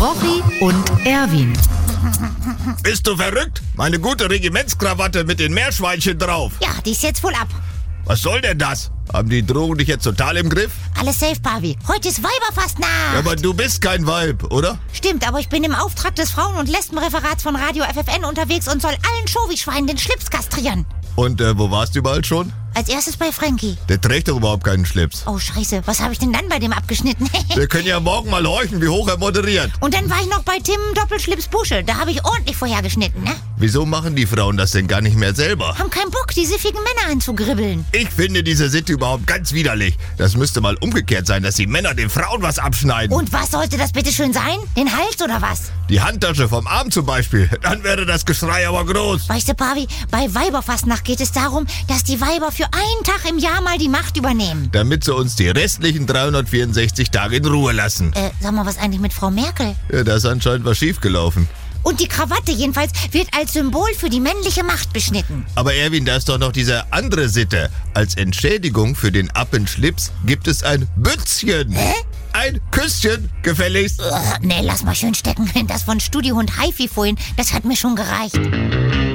Rochi und Erwin. Bist du verrückt? Meine gute Regimentskrawatte mit den Meerschweinchen drauf. Ja, die ist jetzt wohl ab. Was soll denn das? Haben die Drogen dich jetzt total im Griff? Alles safe, Pavi. Heute ist Weiberfastnacht. Ja, aber du bist kein Weib, oder? Stimmt, aber ich bin im Auftrag des Frauen- und Lesbenreferats von Radio FFN unterwegs und soll allen Schowi-Schweinen den Schlips kastrieren. Und wo warst du überall schon? Als erstes bei Frankie. Der trägt doch überhaupt keinen Schlips. Oh, scheiße. Was habe ich denn dann bei dem abgeschnitten? Wir können ja morgen mal horchen, wie hoch er moderiert. Und dann war ich noch bei Tim Doppelschlips Buschel. Da habe ich ordentlich vorher geschnitten, ne? Wieso machen die Frauen das denn gar nicht mehr selber? Haben keinen Bock, die siffigen Männer anzugribbeln. Ich finde diese Sitte überhaupt ganz widerlich. Das müsste mal umgekehrt sein, dass die Männer den Frauen was abschneiden. Und was sollte das bitte schön sein? Den Hals oder was? Die Handtasche vom Arm zum Beispiel. Dann wäre das Geschrei aber groß. Weißt du, Pavi, bei Weiberfastnacht geht es darum, dass die Weiber für einen Tag im Jahr mal die Macht übernehmen. Damit sie uns die restlichen 364 Tage in Ruhe lassen. Sag mal, was eigentlich mit Frau Merkel? Ja, da ist anscheinend was schiefgelaufen. Und die Krawatte jedenfalls wird als Symbol für die männliche Macht beschnitten. Aber Erwin, da ist doch noch diese andere Sitte. Als Entschädigung für den Appenschlips gibt es ein Bützchen. Hä? Ein Küsschen, gefälligst. Nee, lass mal schön stecken. Das von Studiohund Haifi vorhin, das hat mir schon gereicht.